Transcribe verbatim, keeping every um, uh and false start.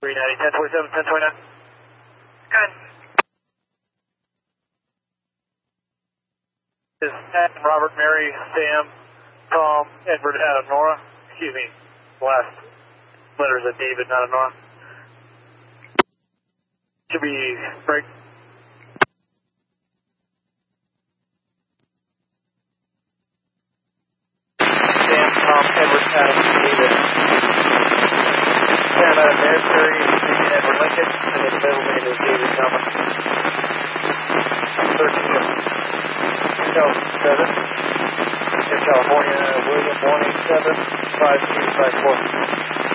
three ninety, ten twenty-seven, ten twenty-nine. Good. This is Adam, Robert, Mary, Sam, Tom, Edward, Adam, Nora. Excuse me, the last letters of David, not a Nora. Should be break. Sam, Tom, Edward, Adam, David. Sam, Adam, Mary, Mary, Edward, Lincoln, and then the middle name is David Thomas. thirteen. seven. In California, William one eight seven five two five four.